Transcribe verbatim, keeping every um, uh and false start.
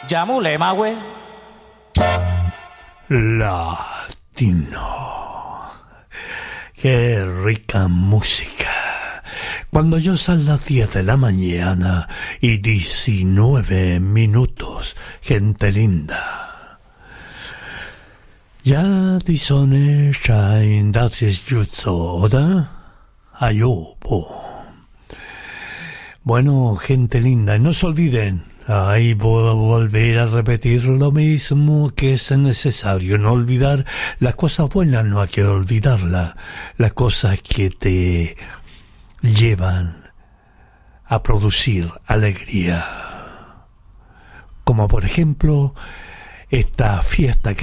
Yamulema, güey. Latino. Qué rica música. Cuando yo son las diez de la mañana y diecinueve minutos, gente linda. Ya di sone shine that is jutsu, ¿da? Ayobo. Bueno, gente linda, no se olviden. Ay, voy a volver a repetir lo mismo, que es necesario no olvidar las cosas buenas, no hay que olvidarlas. Las cosas que te llevan a producir alegría. Como por ejemplo, esta fiesta que